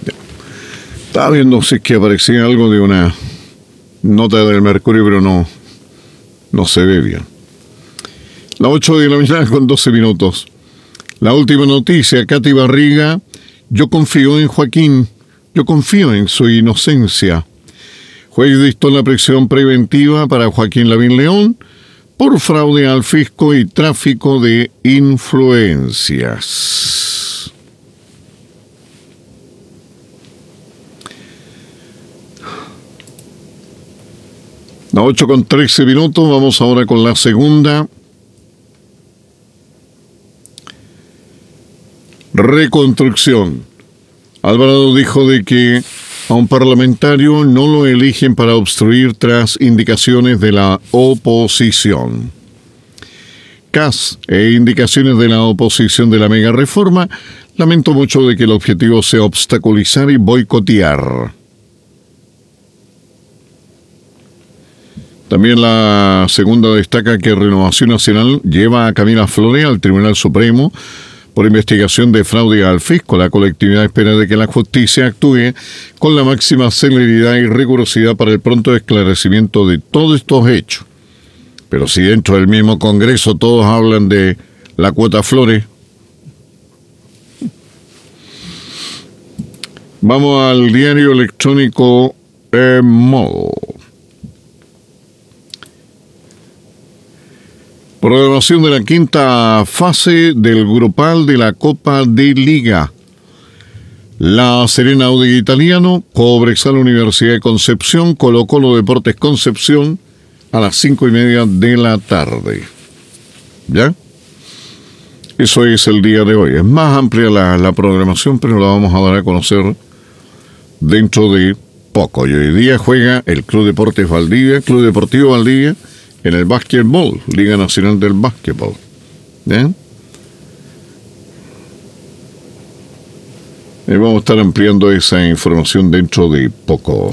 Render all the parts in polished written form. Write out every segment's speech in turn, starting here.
Estaba viendo si es que aparecía algo de una nota del Mercurio, pero no se ve bien. Las 8 de la mañana con 12 minutos. La última noticia, Katy Barriga. Yo confío en Joaquín. Yo confío en su inocencia. Juez dictó la prisión preventiva para Joaquín Lavín León por fraude al fisco y tráfico de influencias. Las 8 con 13 minutos. Vamos ahora con la segunda. Reconstrucción. Alvarado dijo de que a un parlamentario no lo eligen para obstruir tras indicaciones de la oposición. CAS e indicaciones de la oposición de la mega reforma. Lamento mucho de que el objetivo sea obstaculizar y boicotear. También la segunda destaca que Renovación Nacional lleva a Camila Flores al Tribunal Supremo por investigación de fraude al fisco. La colectividad espera de que la justicia actúe con la máxima celeridad y rigurosidad para el pronto esclarecimiento de todos estos hechos. Pero si dentro del mismo Congreso todos hablan de la cuota Flores. Vamos al diario electrónico Modo. Programación de la quinta fase del grupal de la Copa de Liga. La Serena Audi Italiano, Cobresal Universidad de Concepción, Colo-Colo Deportes Concepción a las 5:30 de la tarde. ¿Ya? Eso es el día de hoy. Es más amplia la programación, pero la vamos a dar a conocer dentro de poco. Y hoy día juega el Club Deportes Valdivia, Club Deportivo Valdivia, en el básquetbol, Liga Nacional del Básquetbol. ¿Bien? Y vamos a estar ampliando esa información dentro de poco.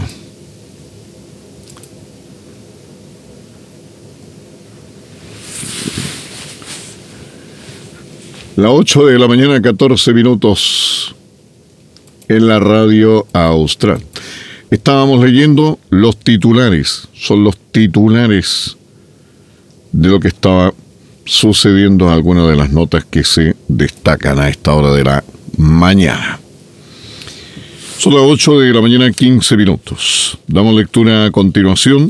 Las 8 de la mañana, 14 minutos en la radio austral. Estábamos leyendo los titulares, son los titulares de lo que estaba sucediendo en algunas de las notas que se destacan a esta hora de la mañana. Son las 8 de la mañana, 15 minutos. Damos lectura a continuación.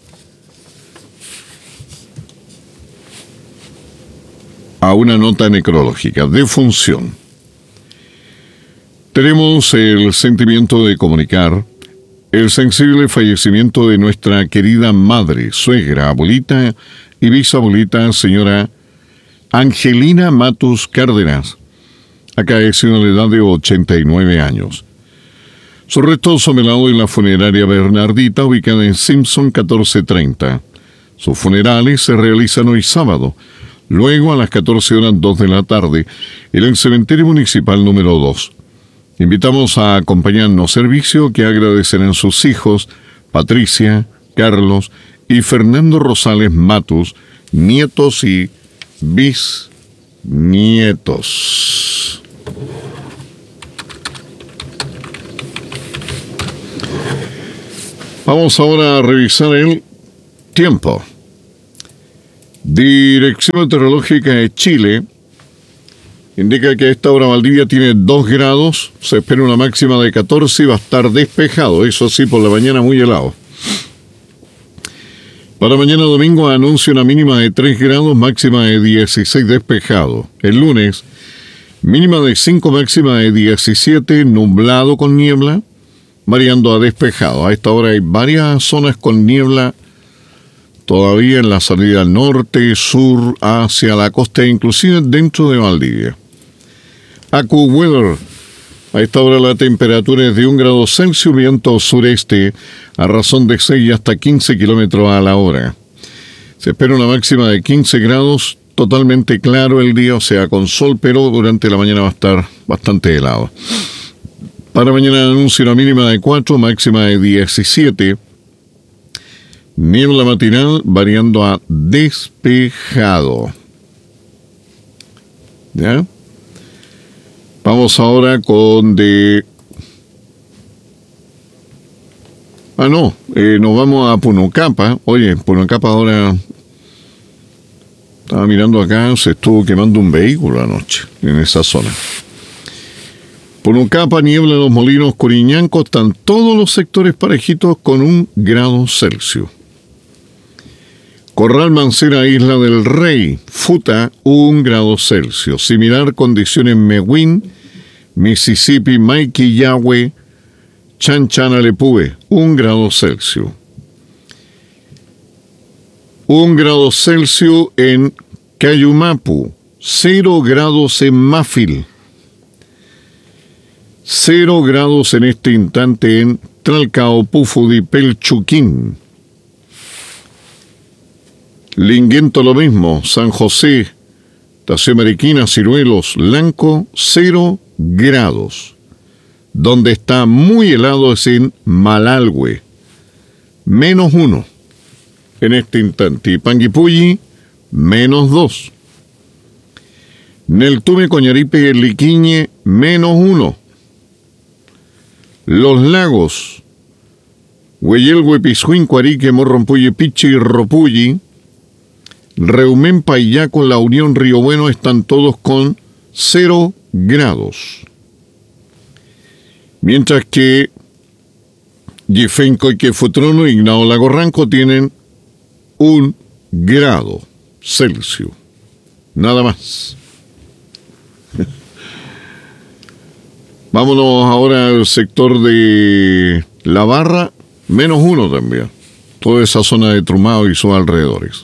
A una nota necrológica, defunción. Tenemos el sentimiento de comunicar el sensible fallecimiento de nuestra querida madre, suegra, abuelita y bisabuelita, señora Angelina Matus Cárdenas, acaecido en la edad de 89 años. Sus restos son velados en la funeraria Bernardita, ubicada en Simpson 1430. Sus funerales se realizan hoy sábado, luego a las 14:02 de la tarde, en el cementerio municipal número 2. Invitamos a acompañarnos servicio que agradecerán sus hijos, Patricia, Carlos y Fernando Rosales Matus, nietos y bisnietos. Vamos ahora a revisar el tiempo. Dirección Meteorológica de Chile indica que a esta hora Valdivia tiene 2 grados, se espera una máxima de 14 y va a estar despejado, eso sí, por la mañana muy helado. Para mañana domingo anuncia una mínima de 3 grados, máxima de 16 despejado. El lunes, mínima de 5, máxima de 17, nublado con niebla, variando a despejado. A esta hora hay varias zonas con niebla todavía en la salida norte, sur, hacia la costa, inclusive dentro de Valdivia. AccuWeather. A esta hora la temperatura es de 1 grado Celsius, viento sureste a razón de 6 hasta 15 kilómetros a la hora. Se espera una máxima de 15 grados, totalmente claro el día, o sea, con sol, pero durante la mañana va a estar bastante helado. Para mañana anuncio una mínima de 4, máxima de 17. Niebla matinal variando a despejado. ¿Ya? Vamos ahora con de No, nos vamos a Punocapa. Oye, Punocapa ahora, estaba mirando acá, se estuvo quemando un vehículo anoche en esa zona. Punocapa, Niebla, Los Molinos, Coriñanco, están todos los sectores parejitos con 1 grado Celsius. Corral, Mancera, Isla del Rey, Futa, 1 grado Celsius. Similar condición en Mewin, Mississippi, Maiki, Yahweh, Chan, Alepúe, 1 grado Celsius. 1 grado Celsius en Cayumapu, 0 grados en Mafil, 0 grados en este instante en Tralcaopufudi, Pelchuquín. Linguento lo mismo, San José, Estación Mariquina, Ciruelos, Lanco, 0 grados. Donde está muy helado es en Malalhue, -1 en este instante. Y Panguipulli, -2. Neltume, Coñaripe, Liquiñe, -1. Los Lagos, Hueyelhue, Pisuín, Cuarique, Morrompulli, Pichi y Ropulli, Reumén, Payaco, La Unión, Río Bueno están todos con 0 grados. Mientras que Yefenco, Iquefutrono, Ignao, Lago Ranco tienen 1 grado Celsius. Nada más. Vámonos ahora al sector de La Barra, -1 también. Toda esa zona de Trumao y sus alrededores.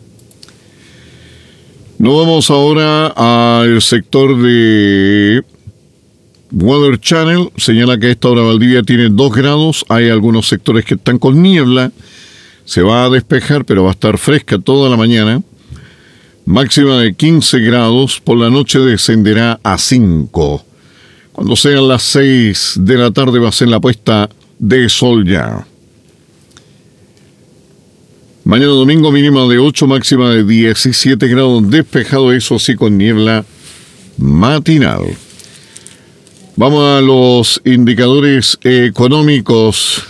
Nos vamos ahora al sector de Weather Channel. Señala que a esta hora Valdivia tiene 2 grados. Hay algunos sectores que están con niebla. Se va a despejar, pero va a estar fresca toda la mañana. Máxima de 15 grados. Por la noche descenderá a 5. Cuando sean las 6 de la tarde va a ser la puesta de sol ya. Mañana domingo mínima de 8, máxima de 17 grados, despejado, eso sí, con niebla matinal. Vamos a los indicadores económicos.